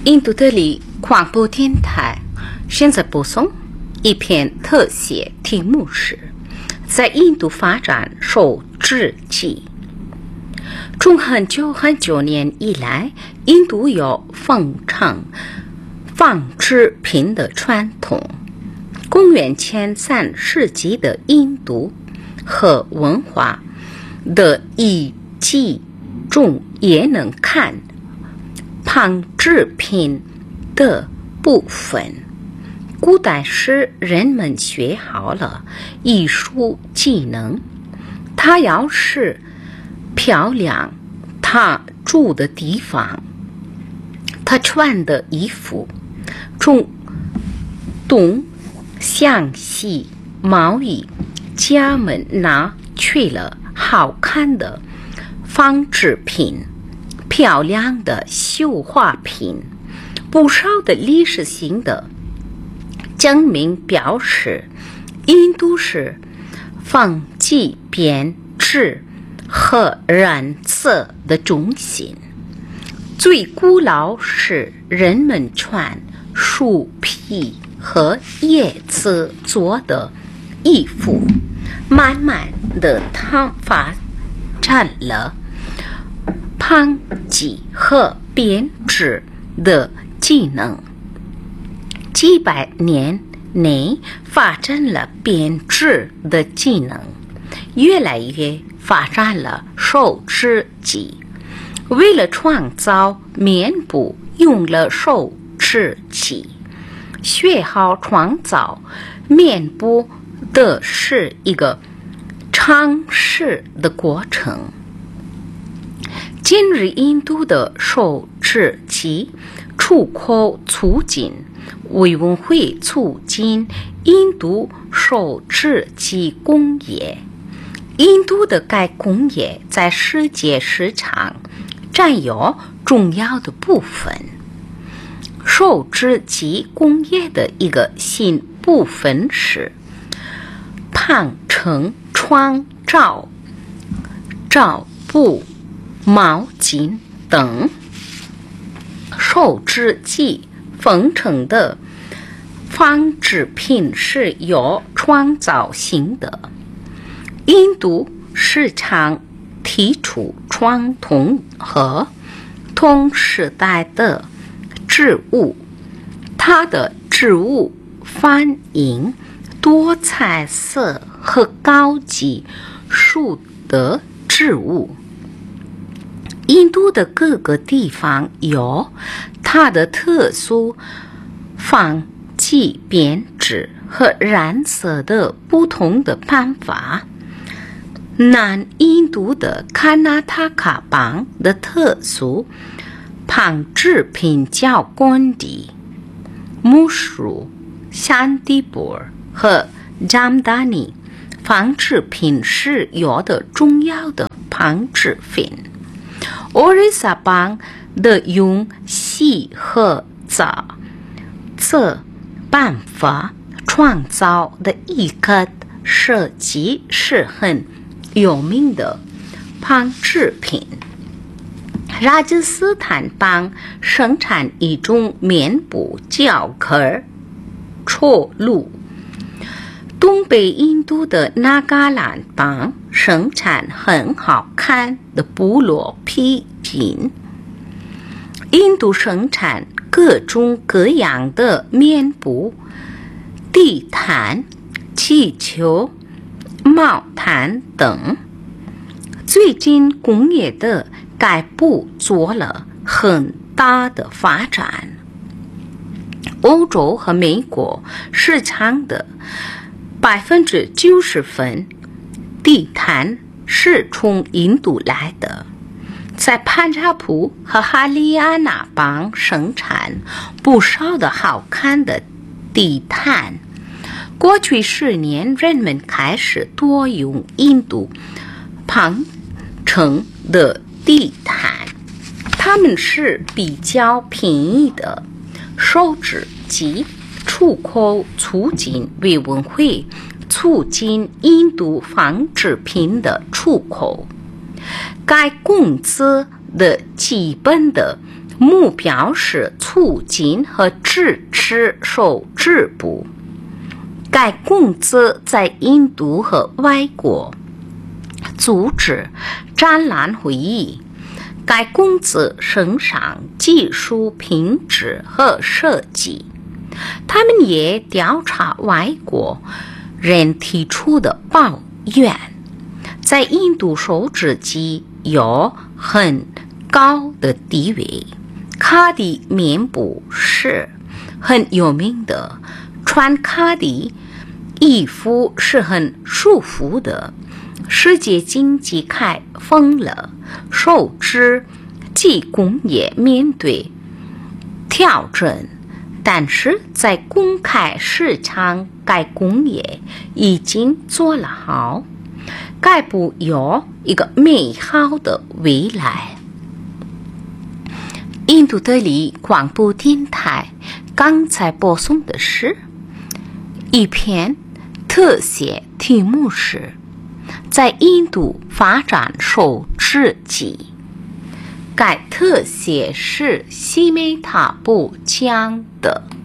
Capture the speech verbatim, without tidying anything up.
印度德里广播电台现在播送一篇特写，题目是在印度发展手织机。从很久很久年以来，印度有奉承纺织品的传统。公元前三世纪的印度和文化的遗迹中也能看纺织品的部分。古代时人们学好了艺术技能，他要是漂亮，他住的地方，他穿的衣服，从东向西贸易家们拿去了好看的纺织品，漂亮的绣花品。不少的历史性的证明表示，印度是纺机编织和染色的中心。最古老是人们穿树皮和叶子做的衣服，慢慢的它发展了纺机和编织的技能。几百年内发展了编织的技能，越来越发展了手织机。为了创造棉布，用了手织机。学好创造棉布的是一个长时的过程。今日印度的手织机出口促进委员会促进印度手织机工业。印度的该工业在世界市场占有重要的部分。手织机工业的一个新部分是纺成床罩、罩布、毛巾等。手织机缝成的纺织品是有创造性的。印度市场提出传统和同时代的织物，它的织物反映多彩色和高级数的织物。印度的各个地方有它的特殊纺机编织和染色的不同的办法。南印度的卡纳塔卡邦的特殊纺织品叫贡地，木梳、香迪布和占达尼纺织品是有的重要的纺织品。奥瑞萨邦的用锡和杂这办法创造的一个设计是很有名的纺织品。拉吉斯坦邦生产一种棉布叫壳绰露。东北印度的纳嘎兰邦生产很好看的部落皮筋。印度生产各种各样的棉布、地毯、气球、毛毯等。最近工业的该部做了很大的发展。欧洲和美国市场的百分之九十分地毯是从印度来的。在潘查普和哈里亚纳邦生产不少的好看的地毯。过去十年，人们开始多用印度纺成的地毯，它们是比较便宜的。手织机出口促进委员会促进印度纺织品的出口。该公司的基本的目标是促进和支持手指部。该公司在印度和外国组织展览会议。该公司生产技术品质和设计。他们也调查外国人提出的抱怨。在印度手指机有很高的地位。卡地面部是很有名的，穿卡地衣服是很舒服的。世界经济开放了，手指机工业面对挑战，但是在公开市场，该工业已经做了好，该部有一个美好的未来。印度德里广播电台刚才播送的是一篇特写，题目是在印度发展手指机。该特写是西梅塔布讲的。